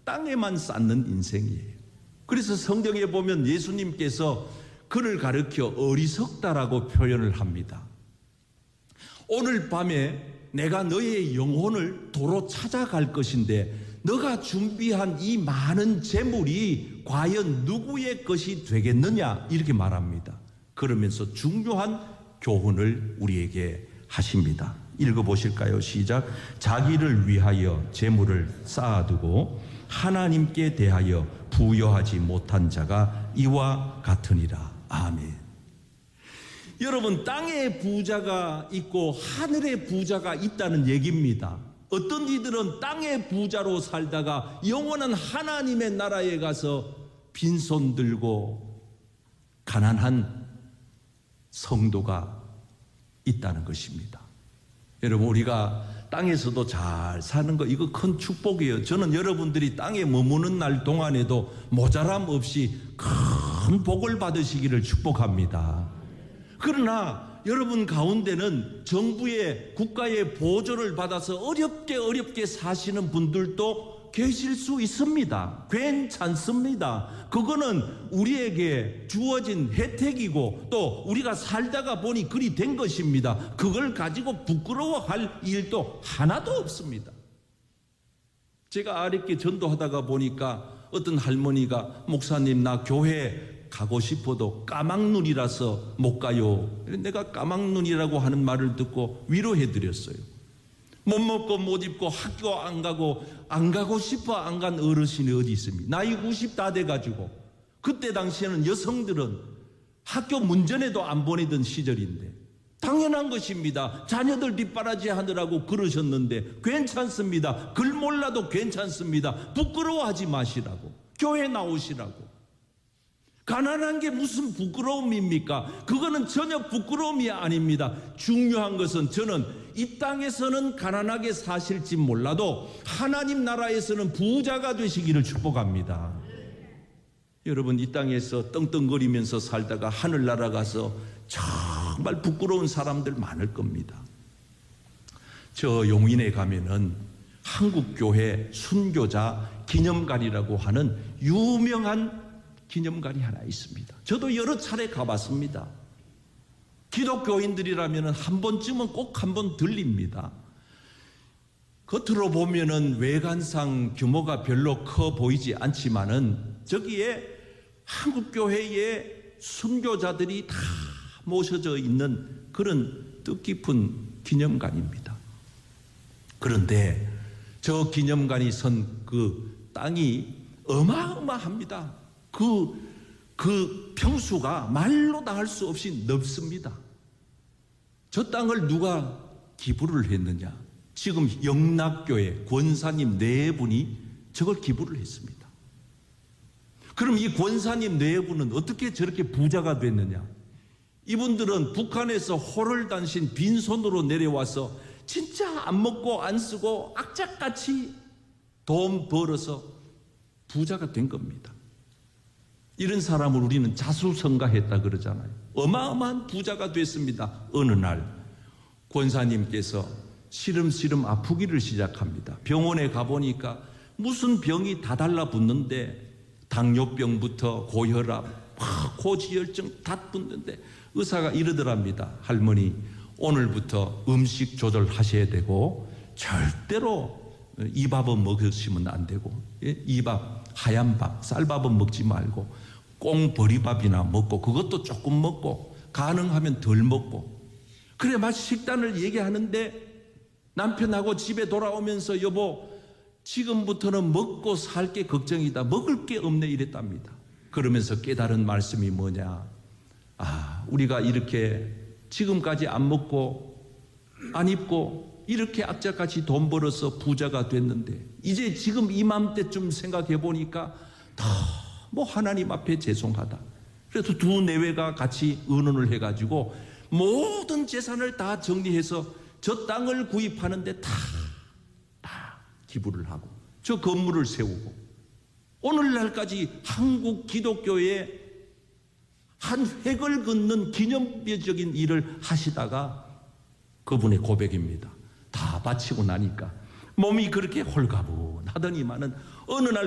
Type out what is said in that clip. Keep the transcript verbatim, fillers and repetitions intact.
땅에만 쌓는 인생이에요. 그래서 성경에 보면 예수님께서 그를 가르쳐 어리석다라고 표현을 합니다. 오늘 밤에 내가 너의 영혼을 도로 찾아갈 것인데 너가 준비한 이 많은 재물이 과연 누구의 것이 되겠느냐 이렇게 말합니다. 그러면서 중요한 교훈을 우리에게 하십니다. 읽어보실까요? 시작. 자기를 위하여 재물을 쌓아두고 하나님께 대하여 부여하지 못한 자가 이와 같으니라. 아멘. 여러분, 땅에 부자가 있고 하늘에 부자가 있다는 얘기입니다. 어떤 이들은 땅의 부자로 살다가 영원한 하나님의 나라에 가서 빈손 들고 가난한 성도가 있다는 것입니다. 여러분, 우리가 땅에서도 잘 사는 거 이거 큰 축복이에요. 저는 여러분들이 땅에 머무는 날 동안에도 모자람 없이 큰 복을 받으시기를 축복합니다. 그러나 여러분 가운데는 정부의 국가의 보조를 받아서 어렵게 어렵게 사시는 분들도 계실 수 있습니다. 괜찮습니다. 그거는 우리에게 주어진 혜택이고 또 우리가 살다가 보니 그리 된 것입니다. 그걸 가지고 부끄러워할 일도 하나도 없습니다. 제가 아랫게 전도하다가 보니까 어떤 할머니가 목사님 나 교회 가고 싶어도 까막눈이라서 못 가요. 내가 까막눈이라고 하는 말을 듣고 위로해드렸어요. 못 먹고 못 입고 학교 안 가고 안 가고 싶어 안 간 어르신이 어디 있습니까? 나이 구십 다 돼가지고 그때 당시에는 여성들은 학교 문전에도 안 보내던 시절인데 당연한 것입니다. 자녀들 뒷바라지 하느라고 그러셨는데 괜찮습니다. 글 몰라도 괜찮습니다. 부끄러워하지 마시라고. 교회 나오시라고. 가난한 게 무슨 부끄러움입니까? 그거는 전혀 부끄러움이 아닙니다. 중요한 것은 저는 이 땅에서는 가난하게 사실지 몰라도 하나님 나라에서는 부자가 되시기를 축복합니다. 여러분, 이 땅에서 떵떵거리면서 살다가 하늘나라 가서 정말 부끄러운 사람들 많을 겁니다. 저 용인에 가면은 한국교회 순교자 기념관이라고 하는 유명한 기념관이 하나 있습니다. 저도 여러 차례 가봤습니다. 기독교인들이라면 한 번쯤은 꼭 한 번 들립니다. 겉으로 보면은 외관상 규모가 별로 커 보이지 않지만은 저기에 한국교회의 순교자들이 다 모셔져 있는 그런 뜻깊은 기념관입니다. 그런데 저 기념관이 선 그 땅이 어마어마합니다. 그, 그 평수가 말로 다 할 수 없이 넓습니다. 저 땅을 누가 기부를 했느냐? 지금 영락교회 권사님 네 분이 저걸 기부를 했습니다. 그럼 이 권사님 네 분은 어떻게 저렇게 부자가 됐느냐? 이분들은 북한에서 호를 단신 빈손으로 내려와서 진짜 안 먹고 안 쓰고 악착같이 돈 벌어서 부자가 된 겁니다. 이런 사람을 우리는 자수성가했다 그러잖아요. 어마어마한 부자가 됐습니다. 어느 날 권사님께서 시름시름 아프기를 시작합니다. 병원에 가보니까 무슨 병이 다 달라붙는데 당뇨병부터 고혈압, 고지혈증 다 붙는데 의사가 이러더랍니다. 할머니, 오늘부터 음식 조절하셔야 되고 절대로 이 밥은 먹으시면 안 되고 이 밥, 하얀 밥, 쌀밥은 먹지 말고 꽁보리밥이나 먹고 그것도 조금 먹고 가능하면 덜 먹고 그래 마치 식단을 얘기하는데 남편하고 집에 돌아오면서 여보 지금부터는 먹고 살 게 걱정이다. 먹을 게 없네 이랬답니다. 그러면서 깨달은 말씀이 뭐냐. 아, 우리가 이렇게 지금까지 안 먹고 안 입고 이렇게 악착같이 돈 벌어서 부자가 됐는데 이제 지금 이맘때쯤 생각해 보니까 너무 하나님 앞에 죄송하다. 그래서 두 내외가 같이 의논을 해가지고 모든 재산을 다 정리해서 저 땅을 구입하는데 다, 다 기부를 하고 저 건물을 세우고 오늘날까지 한국 기독교에 한 획을 긋는 기념비적인 일을 하시다가 그분의 고백입니다. 다 바치고 나니까 몸이 그렇게 홀가분하더니만은 어느 날